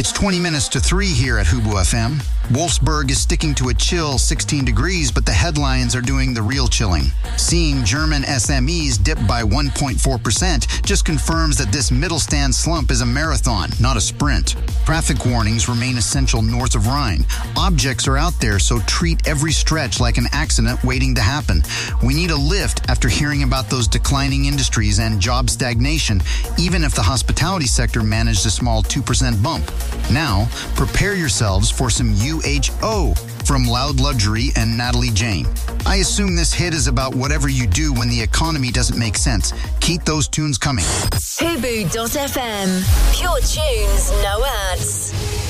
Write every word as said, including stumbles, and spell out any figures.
It's twenty minutes to three here at Hubu F M. Wolfsburg is sticking to a chill sixteen degrees, but the headlines are doing the real chilling. Seeing German S M Es dip by one point four percent just confirms that this middle-stand slump is a marathon, not a sprint. Traffic warnings remain essential north of Rhine. Objects are out there, so treat every stretch like an accident waiting to happen. We need a lift after hearing about those declining industries and job stagnation, even if the hospitality sector managed a small two percent bump. Now, prepare yourselves for some U H O from Loud Luxury and Natalie Jane. I assume this hit is about whatever you do when the economy doesn't make sense. Keep those tunes coming. Hubu dot F M. Pure tunes, no ads.